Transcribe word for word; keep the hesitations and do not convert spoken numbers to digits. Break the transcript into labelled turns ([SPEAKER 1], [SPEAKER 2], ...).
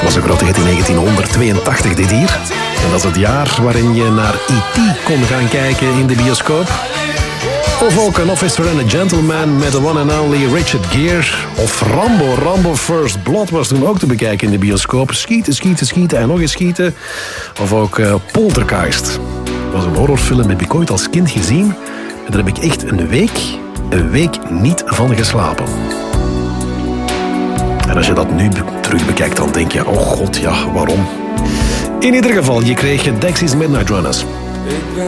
[SPEAKER 1] was een grote hit in negentienhonderdtweeëntachtig, dit hier. En dat is het jaar waarin je naar E T kon gaan kijken in de bioscoop. Of ook An Officer and a Gentleman met de one and only Richard Gere. Of Rambo, Rambo First Blood was toen ook te bekijken in de bioscoop. Schieten, schieten, schieten en nog eens schieten. Of ook uh, Poltergeist. Dat was een horrorfilm, heb ik ooit als kind gezien. En daar heb ik echt een week, een week niet van geslapen. En als je dat nu terug bekijkt, dan denk je, oh god, ja, waarom? In ieder geval, je kreeg Dexys Midnight Runners.